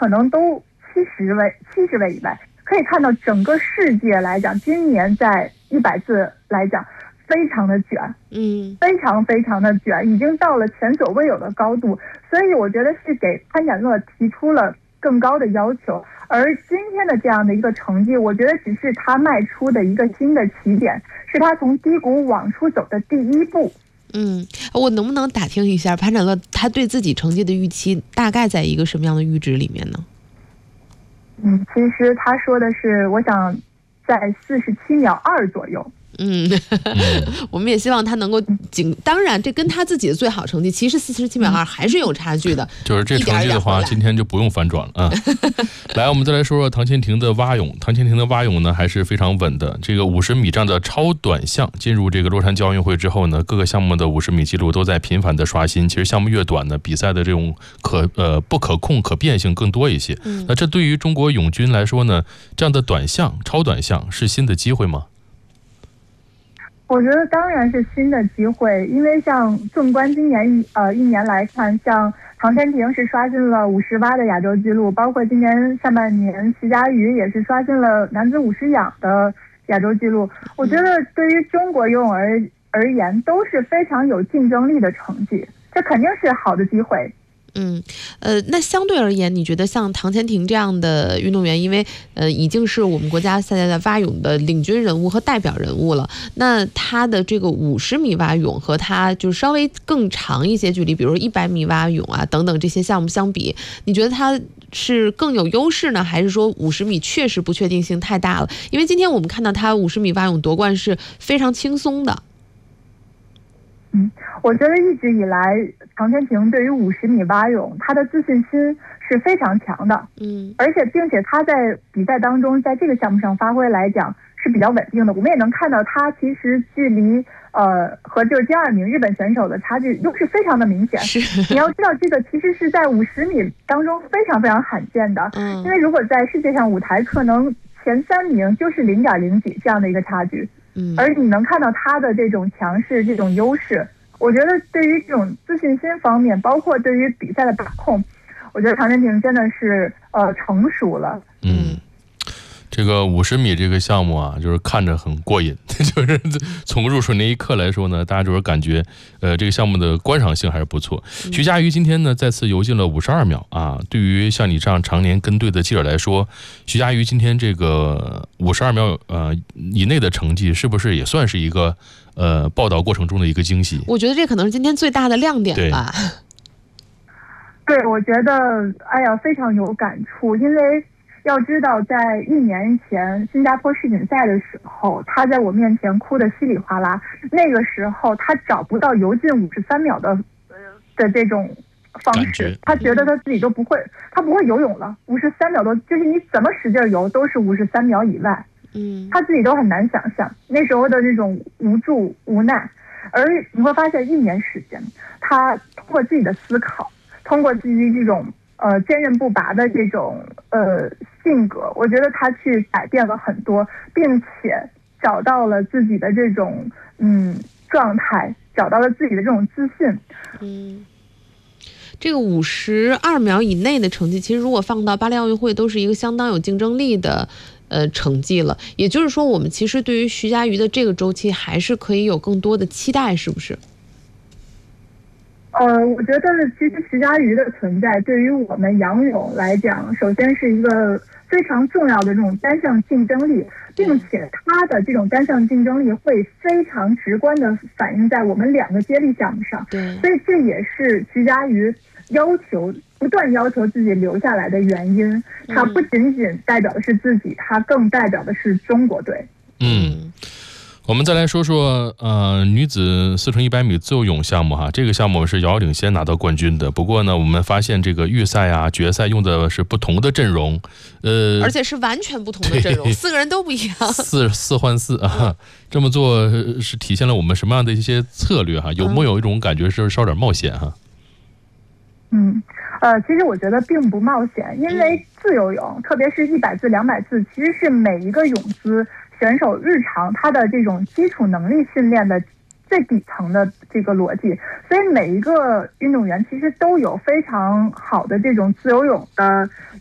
可能都70位以外。可以看到整个世界来讲，今年在100字来讲非常的卷，非常非常的卷，已经到了前所未有的高度。所以我觉得是给潘展乐提出了更高的要求。而今天的这样的一个成绩，我觉得只是他迈出的一个新的起点，是他从低谷往出走的第一步。 我能不能打听一下潘展乐他对自己成绩的预期大概在一个什么样的阈值里面呢？ 其实他说的是，我想在47秒2左右。 我们也希望他能够当然这跟他自己的最好成绩其实47秒2还是有差距的， 就是这成绩的话今天就不用反转了啊。来，我们再来说说唐千婷的蛙泳。唐千婷的蛙泳呢还是非常稳的，这个50米这样的超短项进入这个洛杉矶奥运会之后呢，各个项目的50米记录都在频繁的刷新。其实项目越短呢，比赛的这种不可控可变性更多一些。那这对于中国泳军来说呢，这样的短项超短项是新的机会吗？ 我觉得当然是新的机会，因为像纵观今年一年来看，像唐千婷是刷新了50蛙的亚洲纪录，包括今年上半年徐嘉余也是刷新了男子50氧的亚洲纪录。我觉得对于中国游泳而言都是非常有竞争力的成绩，这肯定是好的机会。 那相对而言，你觉得像唐千婷这样的运动员，因为已经是我们国家现在的蛙泳的领军人物和代表人物了，那他的这个50米蛙泳和他就稍微更长一些距离，比如100米蛙泳啊等等这些项目相比，你觉得他是更有优势呢，还是说50米确实不确定性太大了？因为今天我们看到他50米蛙泳夺冠是非常轻松的。 我觉得一直以来唐千婷对于50米蛙泳他的自信心是非常强的，而且并且他在比赛当中在这个项目上发挥来讲是比较稳定的。我们也能看到他其实距离和就是第2名日本选手的差距又是非常的明显。你要知道这个其实是在50米当中非常非常罕见的，因为如果在世界上舞台可能前3名就是0.0几这样的一个差距。而你能看到他的这种强势这种优势，我觉得对于这种自信心方面，包括对于比赛的把控，我觉得唐千婷真的是成熟了。 这个50米这个项目啊，就是看着很过瘾，就是从入水那一刻来说呢，大家就是感觉这个项目的观赏性还是不错。徐嘉余今天呢再次游进了52秒啊，对于像你这样常年跟队的记者来说，徐嘉余今天这个52秒以内的成绩是不是也算是一个报道过程中的一个惊喜？我觉得这可能是今天最大的亮点吧。 对，我觉得非常有感触，因为要知道在1年前新加坡世锦赛的时候，他在我面前哭得稀里哗啦，那个时候他找不到游进53秒的这种方式，他觉得他自己都不会游泳了，53秒多就是你怎么使劲游都是53秒以外，他自己都很难想象那时候的这种无助无奈。而你会发现1年时间，他通过自己的思考，通过自己这种坚韧不拔的这种性格，我觉得他去改变了很多，并且找到了自己的这种状态，找到了自己的这种自信。 这个52秒以内的成绩，其实如果放到巴黎奥运会都是一个相当有竞争力的成绩了。也就是说，我们其实对于徐嘉余的这个周期还是可以有更多的期待，是不是？ 我觉得其实徐嘉余的存在对于我们仰泳来讲，首先是一个非常重要的这种单项竞争力，并且他的这种单项竞争力会非常直观的反映在我们2个接力项目上。所以这也是徐嘉余不断要求自己留下来的原因。他不仅仅代表的是自己，他更代表的是中国队。 我们再来说说女子4×100米自由泳项目哈，这个项目是遥遥领先拿到冠军的。不过呢，我们发现这个预赛啊、决赛用的是不同的阵容， 而且是完全不同的阵容，4个人都不一样 ，4换4啊。这么做是体现了我们什么样的一些策略哈？有没有一种感觉是稍点冒险哈？ 其实我觉得并不冒险，因为自由泳，特别是100字、200字，其实是每一个泳姿选手日常他的这种基础能力训练的最底层的这个逻辑，所以每一个运动员其实都有非常好的这种自由泳的